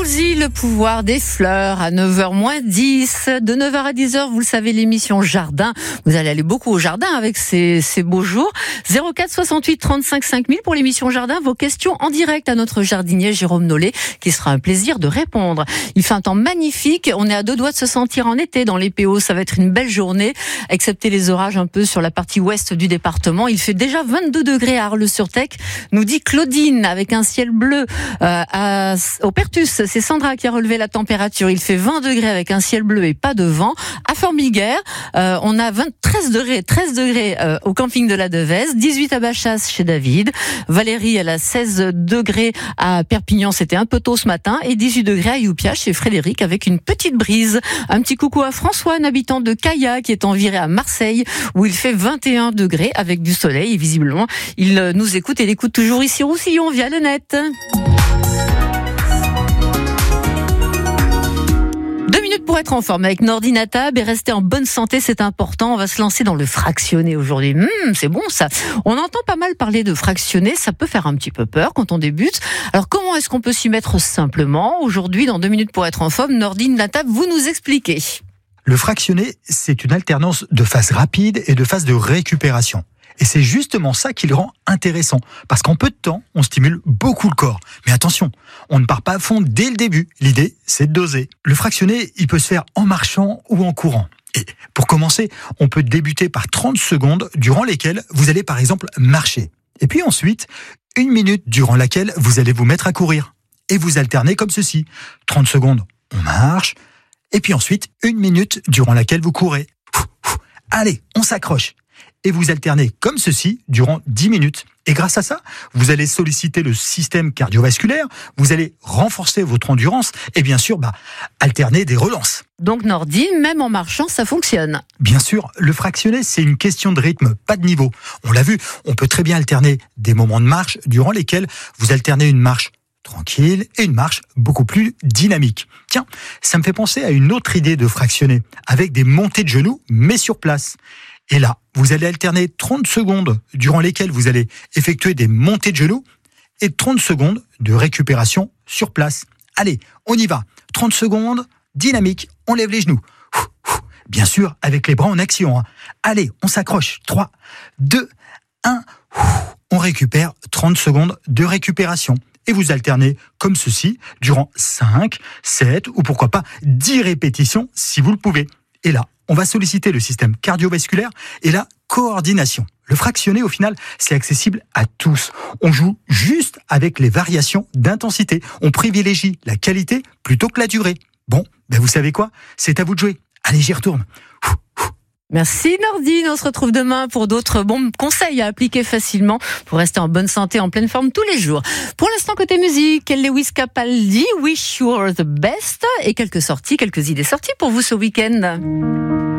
Woolsey, le pouvoir des fleurs, à 9h moins 10. De 9h à 10h, vous le savez, l'émission Jardin. Vous allez aller beaucoup au jardin avec ces beaux jours. 04 68 35 5000 pour l'émission Jardin. Vos questions en direct à notre jardinier Jérôme Nollet, qui sera un plaisir de répondre. Il fait un temps magnifique. On est à 2 doigts de se sentir en été dans les PO. Ça va être une belle journée, excepté les orages un peu sur la partie ouest du département. Il fait déjà 22 degrés à Arles-sur-Tech, nous dit Claudine, avec un ciel bleu au Pertus. C'est Sandra qui a relevé la température. Il fait 20 degrés avec un ciel bleu et pas de vent. À Formiguère, on a 13 degrés au camping de la Devèze, 18 à Bachas chez David. Valérie, elle a 16 degrés à Perpignan, c'était un peu tôt ce matin, et 18 degrés à Youpia chez Frédéric avec une petite brise. Un petit coucou à François, un habitant de Caya qui est en virée à Marseille, où il fait 21 degrés avec du soleil, et visiblement il nous écoute et il écoute toujours ici Roussillon via le net. 2 minutes pour être en forme avec Nordine Tab et rester en bonne santé, c'est important. On va se lancer dans le fractionné aujourd'hui. C'est bon ça. On entend pas mal parler de fractionné, ça peut faire un petit peu peur quand on débute. Alors comment est-ce qu'on peut s'y mettre simplement? Aujourd'hui, dans 2 minutes pour être en forme, Nordine Tab, vous nous expliquez. Le fractionné, c'est une alternance de phase rapide et de phase de récupération. Et c'est justement ça qui le rend intéressant. Parce qu'en peu de temps, on stimule beaucoup le corps. Mais attention, on ne part pas à fond dès le début. L'idée, c'est de doser. Le fractionné, il peut se faire en marchant ou en courant. Et pour commencer, on peut débuter par 30 secondes durant lesquelles vous allez par exemple marcher. Et puis ensuite, 1 minute durant laquelle vous allez vous mettre à courir. Et vous alternez comme ceci. 30 secondes, on marche. Et puis ensuite, 1 minute durant laquelle vous courez. Allez, on s'accroche. Et vous alternez comme ceci durant 10 minutes. Et grâce à ça, vous allez solliciter le système cardiovasculaire, vous allez renforcer votre endurance et bien sûr, alterner des relances. Donc Nordine, même en marchant, ça fonctionne. Bien sûr, le fractionné, c'est une question de rythme, pas de niveau. On l'a vu, on peut très bien alterner des moments de marche durant lesquels vous alternez une marche tranquille et une marche beaucoup plus dynamique. Tiens, ça me fait penser à une autre idée de fractionné, avec des montées de genoux, mais sur place. Et là, vous allez alterner 30 secondes durant lesquelles vous allez effectuer des montées de genoux et 30 secondes de récupération sur place. Allez, on y va. 30 secondes, dynamique, on lève les genoux. Bien sûr, avec les bras en action. Allez, on s'accroche. 3, 2, 1. On récupère 30 secondes de récupération. Et vous alternez comme ceci durant 5, 7 ou pourquoi pas 10 répétitions si vous le pouvez. Et là, on va solliciter le système cardiovasculaire et la coordination. Le fractionné, au final, c'est accessible à tous. On joue juste avec les variations d'intensité. On privilégie la qualité plutôt que la durée. Bon, vous savez quoi? C'est à vous de jouer. Allez, j'y retourne. Merci Nordine, on se retrouve demain pour d'autres bons conseils à appliquer facilement pour rester en bonne santé, en pleine forme tous les jours. Pour l'instant, côté musique, Lewis Capaldi, Wish You Were the Best, et quelques idées sorties pour vous ce week-end.